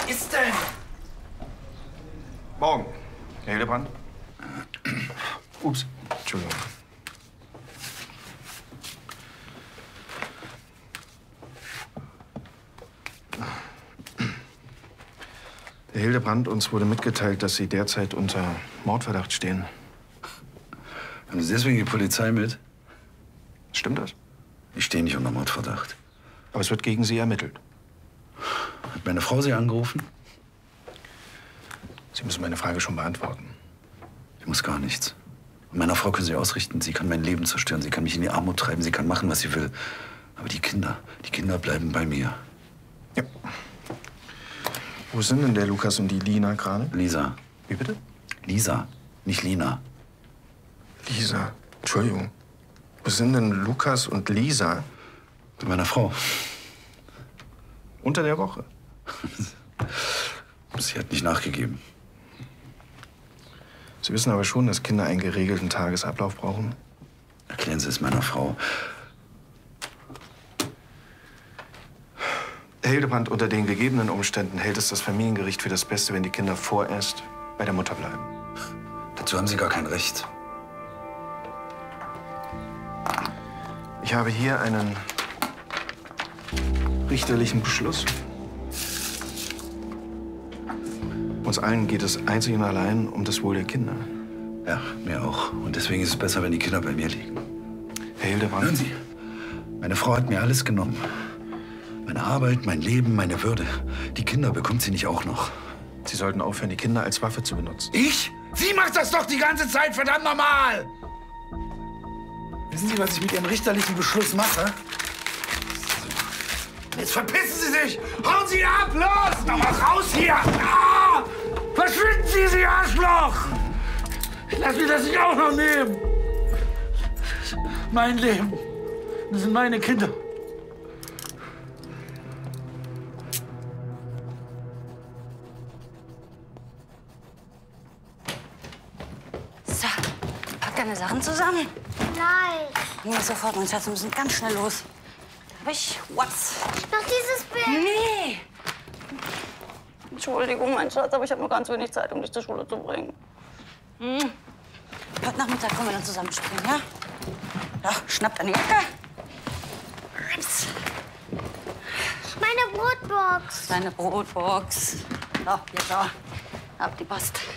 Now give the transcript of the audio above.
ist denn? Morgen, Herr Hildebrand. Ups, Entschuldigung. Herr Hildebrand, uns wurde mitgeteilt, dass Sie derzeit unter Mordverdacht stehen. Haben Sie deswegen die Polizei mit? Stimmt das? Ich stehe nicht unter Mordverdacht. Aber es wird gegen Sie ermittelt. Hat meine Frau Sie angerufen? Sie müssen meine Frage schon beantworten. Ich muss gar nichts. Und meiner Frau können Sie ausrichten. Sie kann mein Leben zerstören. Sie kann mich in die Armut treiben. Sie kann machen, was sie will. Aber die Kinder bleiben bei mir. Ja. Wo sind denn der Lukas und die Lina gerade? Lisa. Wie bitte? Lisa, nicht Lina. Lisa. Entschuldigung. Wo sind denn Lukas und Lisa? Mit meiner Frau. Unter der Woche. Sie hat nicht nachgegeben. Sie wissen aber schon, dass Kinder einen geregelten Tagesablauf brauchen? Erklären Sie es meiner Frau. Herr Hildebrand, unter den gegebenen Umständen hält es das Familiengericht für das Beste, wenn die Kinder vorerst bei der Mutter bleiben. Dazu haben Sie gar kein Recht. Ich habe hier einen richterlichen Beschluss. Uns allen geht es einzig und allein um das Wohl der Kinder. Ja, mir auch. Und deswegen ist es besser, wenn die Kinder bei mir liegen. Herr Hildebrand. Hören Sie, meine Frau hat mir alles genommen. Meine Arbeit, mein Leben, meine Würde. Die Kinder bekommt sie nicht auch noch. Sie sollten aufhören, die Kinder als Waffe zu benutzen. Ich? Sie macht das doch die ganze Zeit, verdammt nochmal! Wissen Sie, was ich mit Ihrem richterlichen Beschluss mache? Jetzt verpissen Sie sich! Hauen Sie ab! Los! Na, mal raus hier! Ah! Verschwinden Sie, Sie Arschloch! Ich lass mir das nicht auch noch nehmen! Mein Leben. Das sind meine Kinder. So, pack deine Sachen zusammen. Nein. Nee, sofort, mein Schatz, wir müssen ganz schnell los. Da hab ich was. Noch dieses Bild. Nee. Entschuldigung, mein Schatz, aber ich habe nur ganz wenig Zeit, um dich zur Schule zu bringen. Heute Nachmittag können wir dann zusammen spielen, ja? Ja, schnapp deine Jacke. Rips. Meine Brotbox. Deine Brotbox. So, hier, da. Ab die Post.